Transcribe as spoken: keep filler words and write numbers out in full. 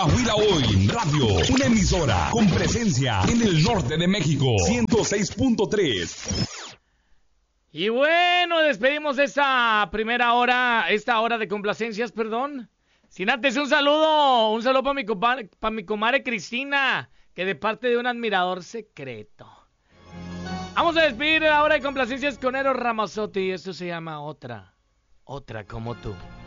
Coahuila Hoy Radio, una emisora con presencia en el norte de México, ciento seis punto tres. Y bueno, despedimos esta primera hora, esta hora de complacencias, perdón. Sin antes un saludo, un saludo para mi, compa- pa mi comadre Cristina, que de parte de un admirador secreto. Vamos a despedir la hora de complacencias con Eros Ramazzotti y esto se llama Otra, Otra como tú.